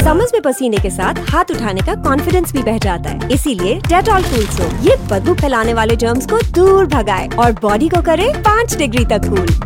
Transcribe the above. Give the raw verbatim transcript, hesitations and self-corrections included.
Summers में पसीने के साथ हाथ उठाने का कॉन्फिडेंस भी बढ़ जाता है, इसीलिए डेटॉल कूल सोप ये बदबू फैलाने वाले जर्म्स को दूर भगाए और बॉडी को करे पाँच डिग्री तक कूल।